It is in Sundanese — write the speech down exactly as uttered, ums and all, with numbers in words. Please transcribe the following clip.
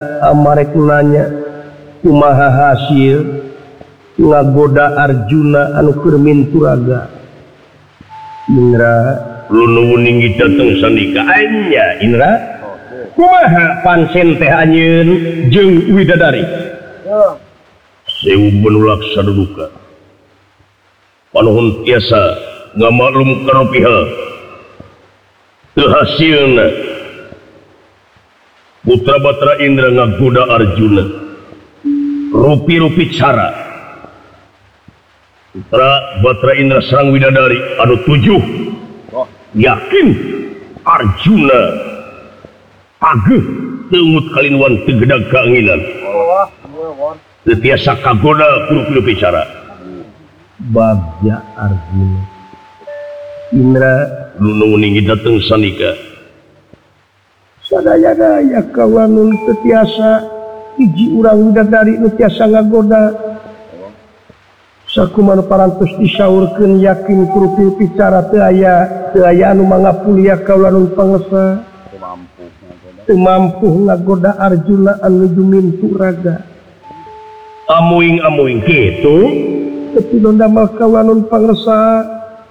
Amarek nanya kumaha hasil ngagoda Arjuna anu keur minturaga. Indra lu ninggi dateng sandika anya Indra kumaha pansen teh anjeun jeung widadari sewu menulak saduduka panuhun tiasa ngamaklum kana pihak teu hasilna putra Batra Indra ngagoda Arjuna rupi-rupi cara putra Batra Indra sareng widadari anu tujuh yakin Arjuna ageuh teungut kalinwan tegedag kaanginan teu tiasa kagoda rupi-rupi cara bagja Arjuna. Indra nu ninggi dateng sanika sadaya-daya kawan nu teu tiasa hiji urang widadari nu tiasa ngagoda sakumaha parantos disaurkeun yakin kurupi bicara teu aya teu aya anu mangapulia kaula nu pangesa teu mampu ngagoda Arjuna anu minturaga amuing-amuing kitu tapi damel kaula nu pangesa